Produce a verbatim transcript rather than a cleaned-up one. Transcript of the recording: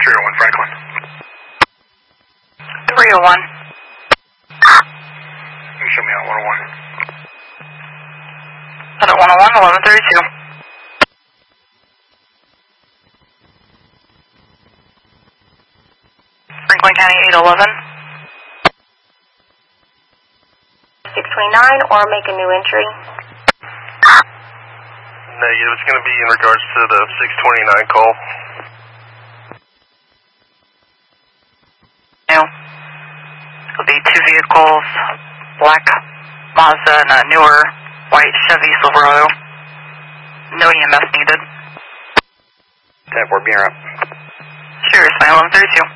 three oh one Franklin. three oh one. You show me on one oh one. At one oh one, eleven thirty-two. Franklin County eight eleven. six twenty-nine or make a new entry. Negative, it's going to be in regards to the six twenty-nine call. No. It'll be two vehicles, black Mazda and a newer white Chevy Silverado. No E M S needed. ten four, being up. Sirius nine eleven thirty-two.